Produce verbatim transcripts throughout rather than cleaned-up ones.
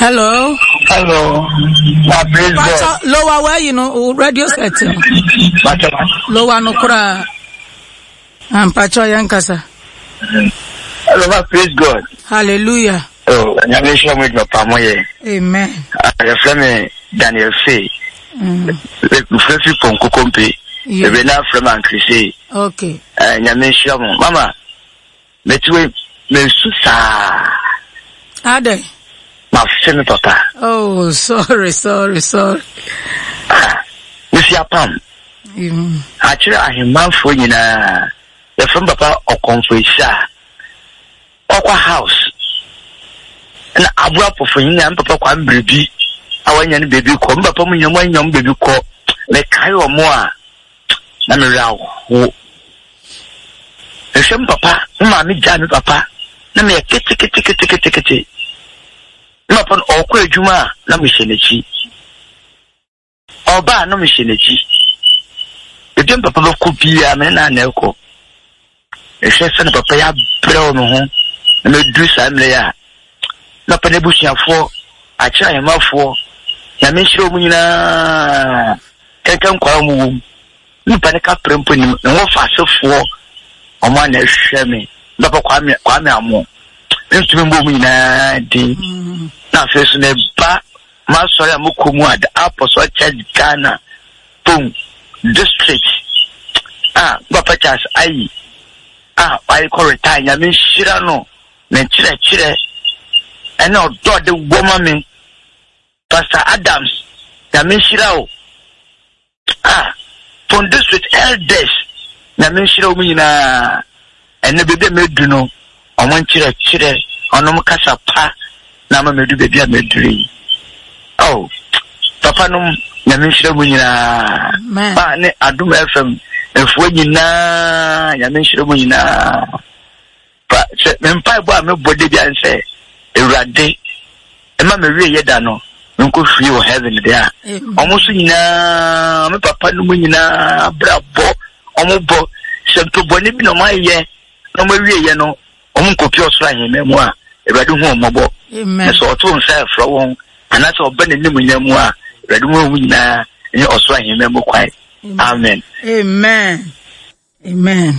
Hello. Hello. My praise God. Lower where you know radio setting. Lower no kura. I'm Pacho Yankasa. Hello, my praise God. Hallelujah. Oh, and I'm sure with my pamoye. Amen. I am Daniel Say. The first from Kukumpi. The Bena from Ankrisi. Okay. And I'm sure, Mama. Between me Susa. Ade. My friend, Papa. Oh, sorry, sorry, sorry. Ah, Mister Pam. Actually, I am man for you now. The from Papa or Confesha. Okwa house. And Abra for you and Papa Quam baby. I want your baby come, Papa, when your young baby call. Like Kayo Moa. Namira. The same Papa, Mammy Jan Papa. Namia kitty kitty kitty kitty kitty. Not on all queer Juma, no machinachi. Oba, no machinachi. The jump Papa could be a man and elko. The son of Papa brown home, and the do some layer. Not a bushing for, I try him out for. Yamisho Mina can come quam. No panic up pumping, no more fast for. On one is shammy. Papa Kwame Kwame. Instrument Mina D. Now, first name Ba Masoya Mukumwa, the Apostle Church Ghana, Boom, District. Ah, Papa Chas, I. Ah, I call it time. I mean, Shirano, Nenchire Chire, and now dot the woman, Pastor Adams, I mean, Shirao. Ah, from District Elders, I mean, Shiro Mina, and the baby made you know, on one Chire Chire, on Nomacasa Pa. Nama me do baby me dream. Oh, Papa no na me shira mu nyina. Ba ne adum F M efo nyina ya me shira mu nyina. Ba se me mpa bo a me bode bia nse Ewurade. E ma me wie ye da no. Nko free o heaven there. Omo so nyina me papa no mu nyina brabo. Omo bo se to bone bi no ma ye. No ma wie ye no. Omo nkopi osra hen mu a Ewurade hu omobo. Amen. So to himself from and that's all been in the Red Moon na and also him member quite. Amen. Amen. Amen.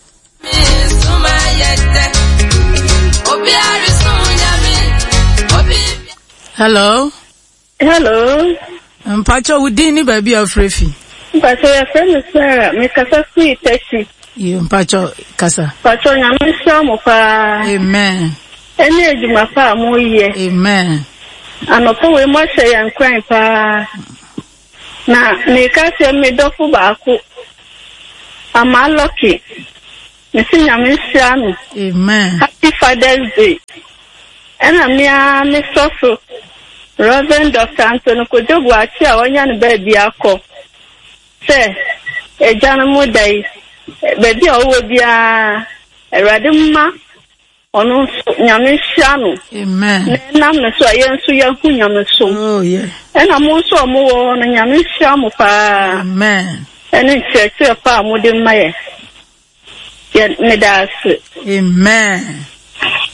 Hello. Hello. I'm Pacho Udini baby of Refi. Pacho your friend is Sarah, me kasa sweet taxi. You Pacho Casa. Pacho nyamisha mo pa. Amen. Ene ejuma pa mo ye. Amen. Anopo we mo hye yan kwan pa. Na me ka se me dofu ba ko. Ama lucky. Me si nyamisha no. Amen. Happy Father's Day. Ena me a me sofo. Reverend Doctor Anthony Kojogu achi a wonya ne ba bia akọ. Se ejanu mo dai. Baby owo bia Ewurade mma ono nyamisha no. Amen. Nam na so ayen so ya hu nyamiso. Oh yeah. Ena mo so mo wo na nyamisha mo pa. Amen. Ene church pa mo de maye. Ya me da. Amen.